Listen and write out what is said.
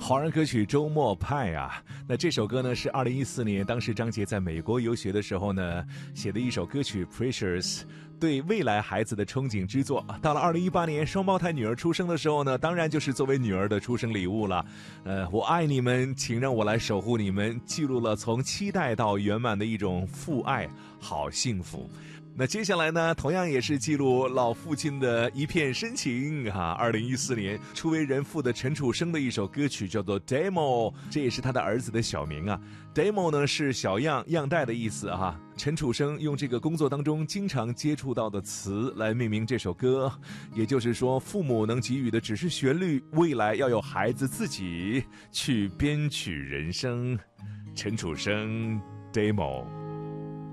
华人歌曲周末派啊，那这首歌呢是2014年，当时张杰在美国游学的时候呢写的一首歌曲 Precious， 对未来孩子的憧憬之作。到了2018年双胞胎女儿出生的时候呢，当然就是作为女儿的出生礼物了。我爱你们，请让我来守护你们，记录了从期待到圆满的一种父爱，好幸福。那接下来呢，同样也是记录老父亲的一片深情哈。2014年初为人父的陈楚生的一首歌曲叫做 Demo， 这也是他的儿子的小名啊。Demo 呢是小样、样带的意思哈。陈楚生用这个工作当中经常接触到的词来命名这首歌，也就是说，父母能给予的只是旋律，未来要有孩子自己去编曲人生。陈楚生 Demo。